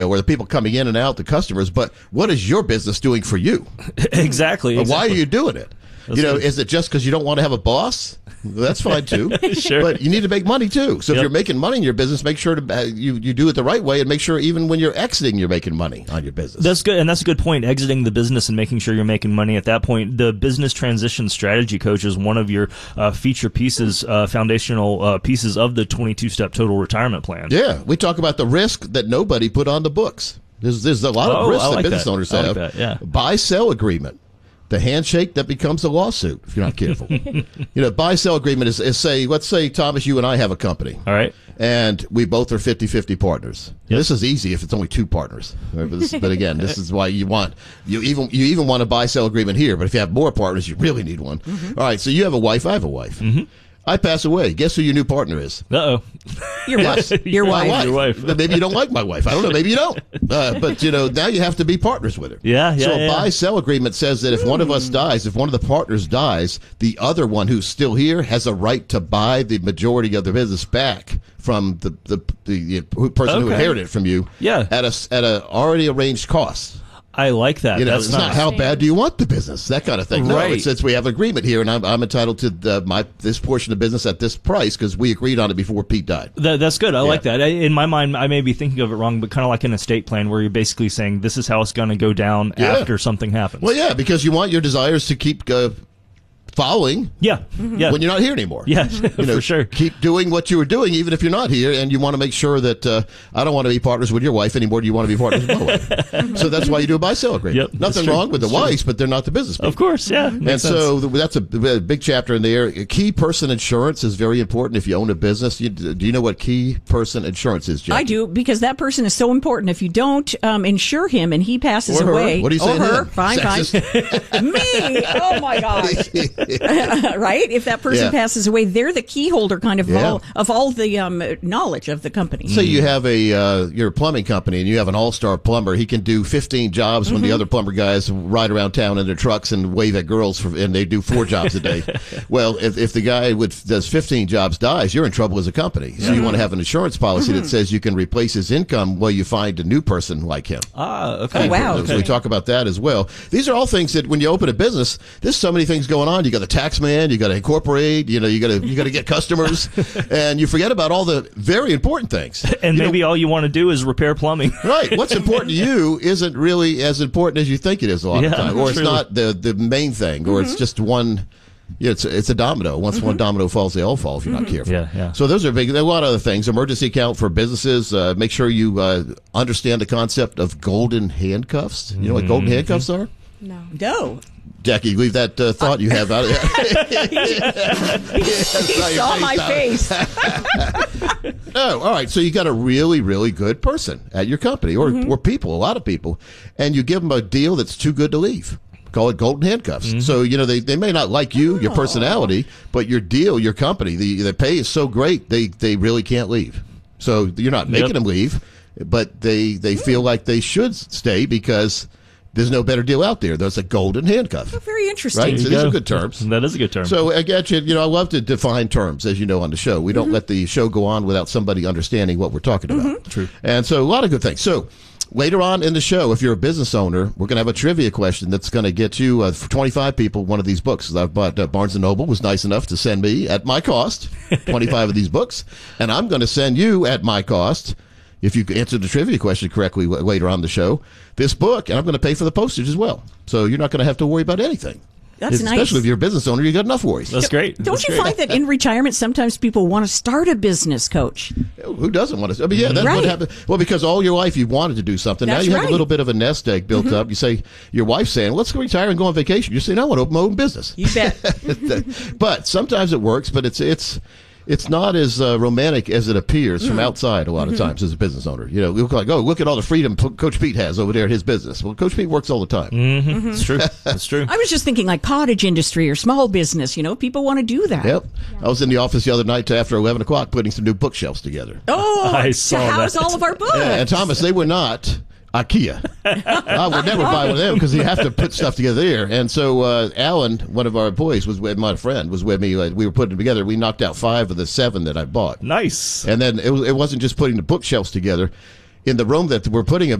or the people coming in and out, the customers, but what is your business doing for you? Exactly. Why are you doing it? Is it just because you don't want to have a boss? That's fine too. Sure. But you need to make money too. So if Yep. you're making money in your business, make sure to you do it the right way, and make sure even when you're exiting, you're making money on your business. That's good, and that's a good point. Exiting the business and making sure you're making money at that point. The business transition strategy coach is one of your feature pieces, foundational pieces of the 22-step total retirement plan. Yeah, we talk about the risk that nobody put on the books. There's a lot of risk that business owners have. Yeah. Buy-sell agreement. The handshake that becomes a lawsuit if you're not careful. Buy-sell agreement is say, let's say, Thomas, you and I have a company. All right. And we both are 50-50 partners. Yep. This is easy if it's only two partners. But again, this is why you even want a buy-sell agreement here. But if you have more partners, you really need one. Mm-hmm. All right, so you have a wife, I have a wife. Mm-hmm. I pass away. Guess who your new partner is? Uh-oh. Your wife. Your wife. Your wife. Maybe you don't like my wife. I don't know. Maybe you don't. But, now you have to be partners with her. Yeah. So a buy-sell agreement says that if one of us dies, if one of the partners dies, the other one who's still here has a right to buy the majority of the business back from the person who inherited it from you at a already arranged cost. I like that. It's not how bad do you want the business, that kind of thing. No, Right. it says we have an agreement here, and I'm entitled to this portion of business at this price because we agreed on it before Pete died. That's good. I like that. In my mind, I may be thinking of it wrong, but kind of like an estate plan where you're basically saying this is how it's going to go down after something happens. Well, yeah, because you want your desires to keep following. Yeah. Yeah. When you're not here anymore. Yeah, for sure. Keep doing what you were doing even if you're not here, and you want to make sure that I don't want to be partners with your wife anymore. Do you want to be partners with my wife? So that's why you do a buy-sell agreement. Yep, Nothing wrong with the wives, but they're not the business people. Of course, yeah. And so that's a big chapter in there. Key person insurance is very important if you own a business. Do you know what key person insurance is, Jackie? I do, because that person is so important. If you don't insure him and he passes away. What do you say? Or her. Fine. Me. Oh, my gosh. Right? If that person passes away, they're the key holder kind of all the knowledge of the company. Say you have you're a plumbing company and you have an all-star plumber. He can do 15 jobs when the other plumber guys ride around town in their trucks and wave at girls and they do 4 jobs a day. Well, if the guy does 15 jobs dies, you're in trouble as a company. So you want to have an insurance policy that says you can replace his income while you find a new person like him. Okay. Oh, wow. So we talk about that as well. These are all things that when you open a business, there's so many things going on. You got the tax man, you got to incorporate, you got to get customers, and you forget about all the very important things. And maybe all you want to do is repair plumbing. Right. What's important to you isn't really as important as you think it is a lot of the time, or it's not the main thing, or it's just one. Yeah, it's a domino. Once one domino falls, they all fall if you're not careful. Yeah. So those are big. There are a lot of other things. Emergency account for businesses. Make sure you understand the concept of golden handcuffs. You know what golden handcuffs are? No. Jackie, leave that thought you have out of He saw my face. Oh, all right. So you got a really, really good person at your company or people, a lot of people, and you give them a deal that's too good to leave. Call it golden handcuffs. So, they may not like you, your personality, but your deal, your company, the pay is so great, they really can't leave. So you're not making them leave, but they feel like they should stay because there's no better deal out there. There's a golden handcuff. Oh, very interesting. Right? So these are good terms. That is a good term. So I get you. I love to define terms, as you know, on the show. We don't let the show go on without somebody understanding what we're talking about. True. And so a lot of good things. So later on in the show, if you're a business owner, we're going to have a trivia question that's going to get you, for 25 people, one of these books. I've bought Barnes & Noble was nice enough to send me, at my cost, 25 of these books. And I'm going to send you, at my cost, if you answer the trivia question correctly later on the show, this book, and I'm going to pay for the postage as well. So you're not going to have to worry about anything. That's nice. Especially if you're a business owner, you got enough worries. That's great. Don't you find that in retirement, sometimes people want to start a business, Coach? Who doesn't want to? I mean, yeah, that's what happened. Well, because all your life you've wanted to do something. That's now you have right. a little bit of a nest egg built up. You say, your wife's saying, let's go retire and go on vacation. You're saying, I want to open my own business. You bet. But sometimes it works, but it's not as romantic as it appears from outside a lot of times as a business owner. You look like, look at all the freedom Coach Pete has over there at his business. Well, Coach Pete works all the time. It's true. That's true. I was just thinking like cottage industry or small business. People want to do that. Yep. I was in the office the other night after 11 o'clock putting some new bookshelves together. Oh, I saw to house that. all of our books. Yeah, and Thomas, they were not IKEA. I would never buy one of them because you have to put stuff together there. And so Alan, one of our employees, my friend, was with me. We were putting them together. We knocked out 5 of the 7 that I bought. Nice. And then it wasn't just putting the bookshelves together. in the room that we're putting him